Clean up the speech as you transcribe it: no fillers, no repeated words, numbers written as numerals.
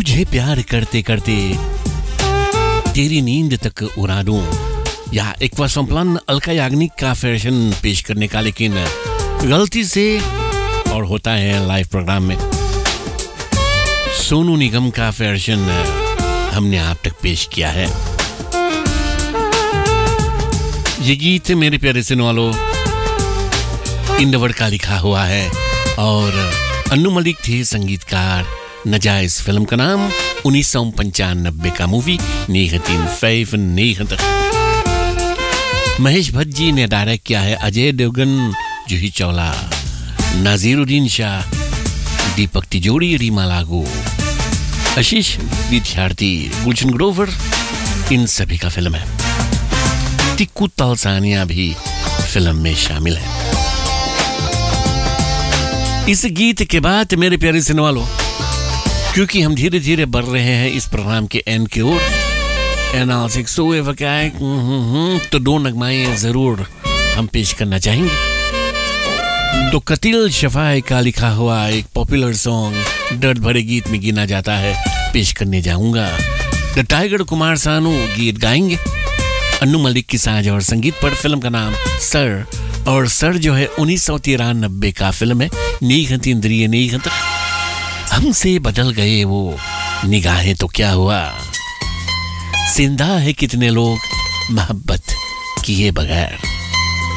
तुझे प्यार करते करते तेरी नींद तक उड़ा दूं, या एक वसंपलन अलका याग्निक का फैशन पेश करने का, लेकिन गलती से और होता है लाइव प्रोग्राम में सोनू निगम का फैशन हमने आप तक पेश किया है। ये गीत मेरे प्यारे सुनने वालों इंदवर का लिखा हुआ है और अन्नू मलिक थे संगीतकार। नजायज फिल्म का नाम 1995 का मूवी 1995। महेश भट्ट जी ने डायरेक्ट किया है। अजय देवगन, जूही चावला, नाजीरुद्दीन शाह, दीपक तिजोरी, रीमा लागू, आशीष विद्यार्थी, गुलशन ग्रोवर, इन सभी का फिल्म है। टिक्कू तलसानिया भी फिल्म में शामिल है। इस गीत के बाद मेरे प्यारे सुनने वालों, क्योंकि हम धीरे धीरे बढ़ रहे हैं इस प्रोग्राम के एंड की ओर, तो दो नगमाएं जरूर हम पेश करना चाहेंगे। तो कतिल शफाए का लिखा हुआ एक पॉपुलर सॉन्ग दर्द भरे गीत में गिना जाता है, पेश करने जाऊंगा। द टाइगर कुमार सानू गीत गाएंगे अन्नू मलिक की साज और संगीत पर। फिल्म का नाम सर, और सर जो है 1993 का फिल्म है। नीगत हमसे बदल गए वो निगाहें तो क्या हुआ, जिंदा है कितने लोग मोहब्बत किए बगैर।